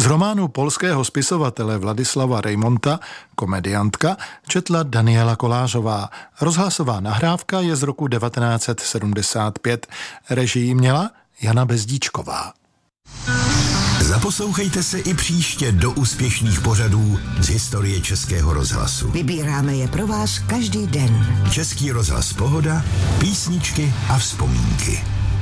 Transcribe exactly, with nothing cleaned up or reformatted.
románu polského spisovatele Vladislava Rejmonta Komediantka četla Daniela Kolářová. Rozhlasová nahrávka je z roku devatenáct set sedmdesát pět. Režii měla Jana Bezdíčková. Zaposlouchejte se i příště do úspěšných pořadů z historie Českého rozhlasu. Vybíráme je pro vás každý den. Český rozhlas Pohoda, písničky a vzpomínky.